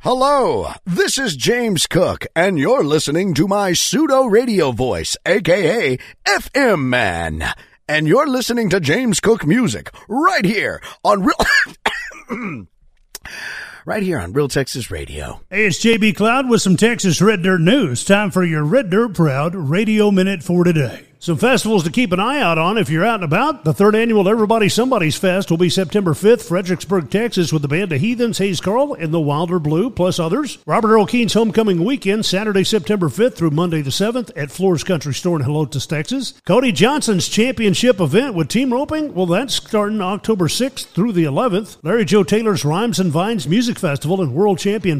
Hello, this is James Cook, and you're listening to my pseudo radio voice, aka FM Man. And you're listening to James Cook Music right here on Real Texas Radio. Hey, it's JB Cloud with some Texas Red Dirt news. Time for your Red Dirt Proud Radio Minute for today. Some festivals to keep an eye out on if you're out and about. The third annual Everybody Somebody's Fest will be September 5th, Fredericksburg, Texas, with the band The Heathens, Hayes Carl, and the Wilder Blue, plus others. Robert Earl Keen's Homecoming Weekend, Saturday, September 5th through Monday the 7th at Floor's Country Store in Helotes, Texas. Cody Johnson's Championship event with team roping, well, that's starting October 6th through the 11th. Larry Joe Taylor's Rhymes and Vines Music Festival and World Champion